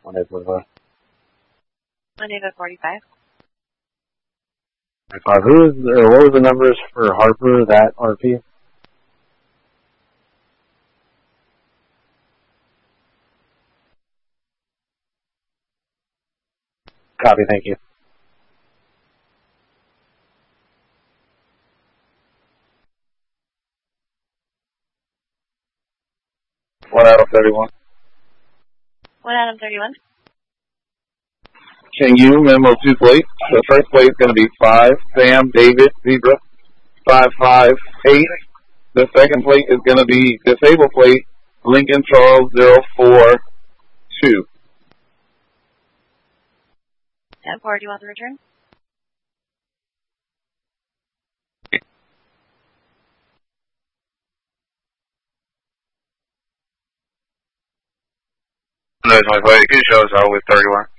Monday 45. Monday the 45. 45. What was the numbers for Harper, that RP? Copy, thank you. One Adam 31. 1 Adam 31. King U, memo 2 plate. The first plate is going to be 5, Sam, David, Zebra, 558. The second plate is going to be disabled plate, Lincoln Charles 042. 10-4, do you want the return? No, 25. Good shows out with 31.